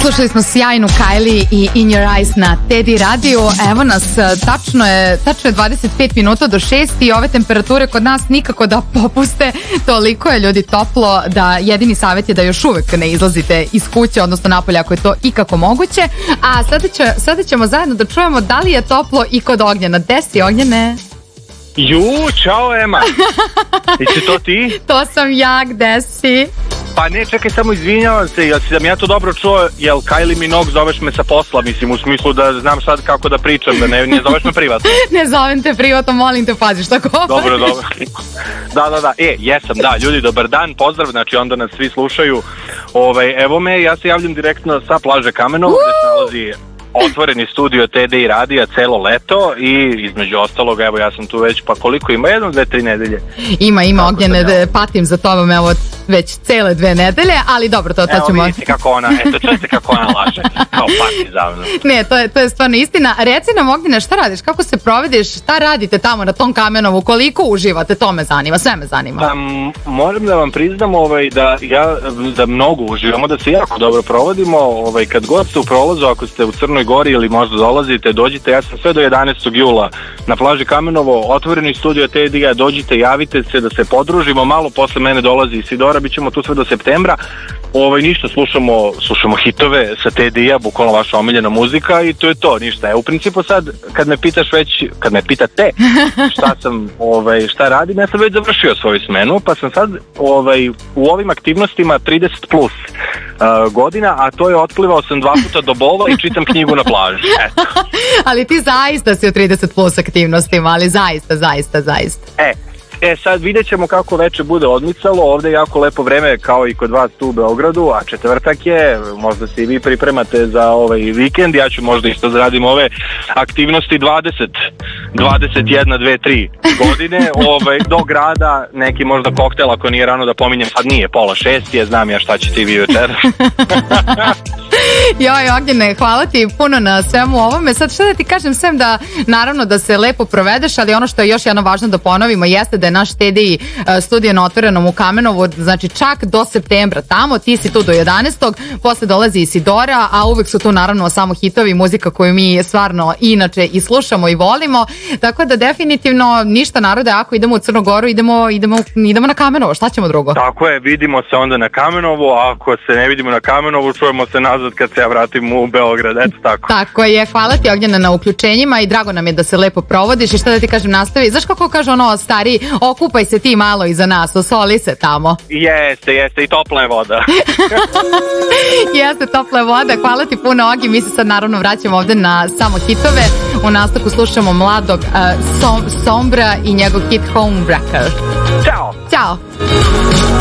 Slušali smo sjajnu Kylie i In Your Eyes na Teddy radiju. Evo nas, tačno je 25 minuta do 6 i ove temperature kod nas nikako da popuste. Toliko je ljudi toplo da jedini savjet je da još uvek ne izlazite iz kuće, odnosno napolje ako je to ikako moguće. A sada ćemo zajedno da čujemo da li je toplo i kod Ognjena. Gde si, Ognjene? Čao Ema. Jesi to ti? To sam ja, gde si? Pa ne, čekaj, samo izvinjavam se, jel sam ja to dobro čuo, jel Kylie Minogue zoveš me sa posla, mislim, u smislu da znam sad kako da pričam, da ne zoveš me privatno. Ne zovem te privatno, molim te, paziš tako. Dobro. Da, jesam, da, ljudi, dobar dan, pozdrav, znači onda nas svi slušaju. Evo me, ja se javljam direktno sa plaže Kamenovo, gde se nalazi otvoreni studio TD radija celo leto i između ostalog, evo ja sam tu već, pa koliko ima, 1, 2, 3 nedelje. Ima Ognjene, patim za tobom, evo već cele 2 nedelje, ali dobro, to ćemo... Evo vidite kako ona, čujete kako ona laže, kao pati za mnom. Ne, to je stvarno istina. Reci nam, Ognjene, šta radiš, kako se provediš, šta radite tamo na tom Kamenovu, koliko uživate, to me zanima, sve me zanima. Pa, moram da vam priznam da mnogo uživamo, da se jako dobro provodimo, kad god ste u prolazu, ako ste u Crnoj Gori ili možda dolazite, dođite, ja sam sve do 11. jula na plaži Kamenovo, otvoreni studio TD-a, dođite, javite se da se podružimo, malo posle mene dolazi Isidora, bit ćemo tu sve do septembra. Ništa, slušamo hitove sa TD-a, bukvalno vaša omiljena muzika i to je to, ništa. U principu sad, kad me pitate šta radim, ja sam već završio svoju smenu, pa sam sad u ovim aktivnostima 30 plus godina, a to je otplivao sam 2 puta do Bova i čitam knjigu na plaži. Eto. Ali ti zaista si u 30 plus aktivnostima, ali zaista. Sad vidjet ćemo kako veče bude odmicalo, ovde je jako lepo vreme kao i kod vas tu u Beogradu, a četvrtak je, možda se i vi pripremate za ovaj vikend, ja ću možda isto zradim ove aktivnosti 21, 2, 3 godine, do grada, neki možda koktel ako nije rano da pominjem, sad nije, 5:30 je, znam ja šta ćete i vi večer. Joj, Ognjene, hvala ti puno na svemu ovome. Sad šta da ti kažem, sem da naravno da se lepo provedeš, ali ono što je još jedno važno da ponovimo jeste da je naš TDI studio na otvorenom u Kamenovu, znači čak do septembra tamo, ti si tu do 11. Posle dolazi Isidora, a uvek su tu naravno samo hitovi, muzika koju mi stvarno inače i slušamo i volimo, tako da definitivno ništa narode, ako idemo u Crnu Goru, idemo na Kamenovo, šta ćemo drugo? Tako je, vidimo se onda na Kamenovu, a ako se ne vidimo na Kamenovu, čujemo se nazad kad se ja vratim u Beograd, eto tako. Tako je, hvala ti, Ognjena, na uključenjima i drago nam je da se lepo provodiš i šta da ti kažem, nastavi. Znaš kako kaže ono stari, okupaj se ti malo iza nas, osoli se tamo. Jeste, i topla je voda. Jeste, topla je voda, hvala ti puno, Ogi, mi se sad naravno vraćamo ovde na samo hitove. U nastavku slušamo mladog Sombra i njegov hit Homewrecker. Ćao! Ćao!